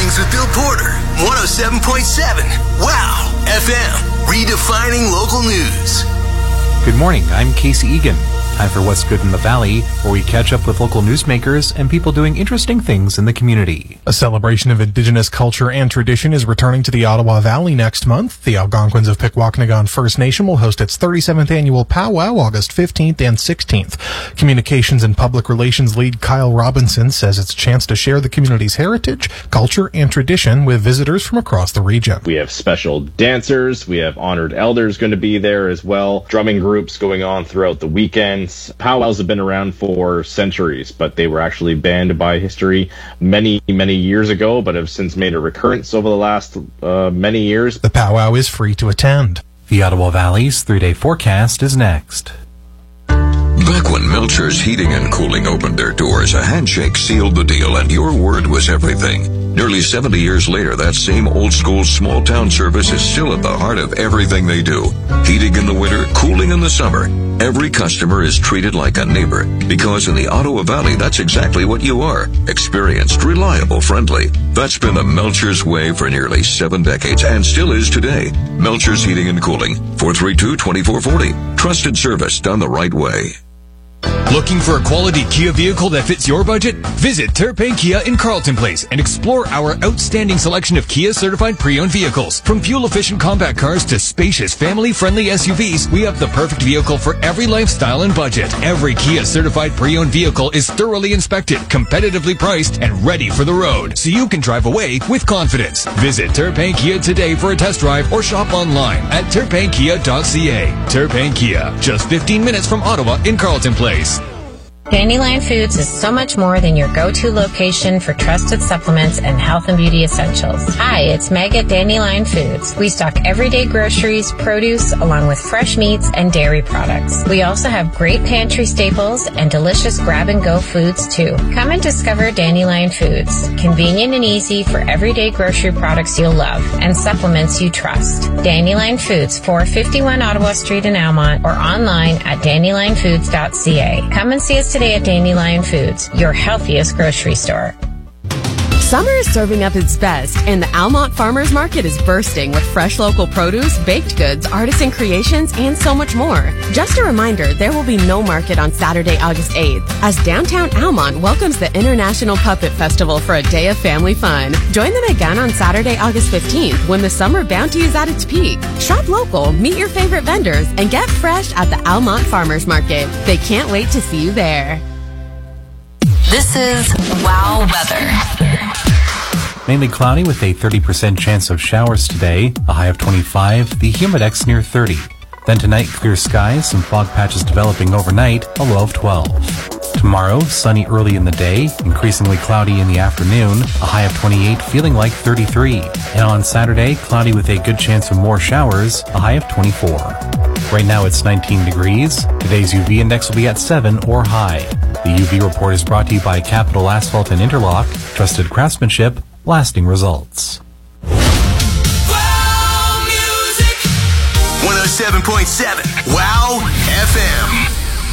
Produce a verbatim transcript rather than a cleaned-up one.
Mornings with Bill Porter, one oh seven point seven. Wow, F M, redefining local news. Good morning, I'm Casey Egan. Time for What's Good in the Valley, where we catch up with local newsmakers and people doing interesting things in the community. A celebration of Indigenous culture and tradition is returning to the Ottawa Valley next month. The Algonquins of Pikwakanagan First Nation will host its thirty-seventh annual powwow August fifteenth and sixteenth. Communications and Public Relations lead Kyle Robinson says it's a chance to share the community's heritage, culture, and tradition with visitors from across the region. We have special dancers, we have honored elders going to be there as well, drumming groups going on throughout the weekend. Powwows have been around for centuries, but they were actually banned by history many, many years ago, but have since made a recurrence over the last uh, many years. The powwow is free to attend. The Ottawa Valley's three-day forecast is next. Back when Melcher's Heating and Cooling opened their doors, a handshake sealed the deal and your word was everything. Nearly seventy years later, that same old-school small-town service is still at the heart of everything they do. Heating in the winter, cooling in the summer. Every customer is treated like a neighbor, because in the Ottawa Valley, that's exactly what you are. Experienced, reliable, friendly. That's been the Melcher's way for nearly seven decades and still is today. Melcher's Heating and Cooling, four three two, two four four zero. Trusted service done the right way. Looking for a quality Kia vehicle that fits your budget? Visit Terrapin Kia in Carleton Place and explore our outstanding selection of Kia certified pre-owned vehicles. From fuel-efficient compact cars to spacious family-friendly S U Vs, we have the perfect vehicle for every lifestyle and budget. Every Kia certified pre-owned vehicle is thoroughly inspected, competitively priced, and ready for the road, so you can drive away with confidence. Visit Terrapin Kia today for a test drive or shop online at terrapin kia dot c a. Terrapin Kia, just fifteen minutes from Ottawa in Carleton Place. Dandelion Foods is so much more than your go-to location for trusted supplements and health and beauty essentials. Hi, it's Meg at Dandelion Foods. We stock everyday groceries, produce, along with fresh meats and dairy products. We also have great pantry staples and delicious grab-and-go foods, too. Come and discover Dandelion Foods. Convenient and easy for everyday grocery products you'll love and supplements you trust. Dandelion Foods, four fifty-one Ottawa Street in Almont, or online at dandelion foods dot c a. Come and see us today at Dandelion Foods, your healthiest grocery store. Summer is serving up its best, and the Almont Farmers Market is bursting with fresh local produce, baked goods, artisan creations, and so much more. Just a reminder, there will be no market on Saturday, August eighth, as downtown Almont welcomes the International Puppet Festival for a day of family fun. Join them again on Saturday, August fifteenth, when the summer bounty is at its peak. Shop local, meet your favorite vendors, and get fresh at the Almont Farmers Market. They can't wait to see you there. This is Wow Weather. Mainly cloudy with a thirty percent chance of showers today, a high of twenty-five, the humidex near thirty. Then tonight, clear skies, some fog patches developing overnight, a low of twelve. Tomorrow, sunny early in the day, increasingly cloudy in the afternoon, a high of twenty-eight, feeling like thirty-three. And on Saturday, cloudy with a good chance of more showers, a high of twenty-four. Right now it's nineteen degrees. Today's U V index will be at seven or high. The U V report is brought to you by Capital Asphalt and Interlock, trusted craftsmanship, lasting results. Wow Music one oh seven point seven. Wow F M.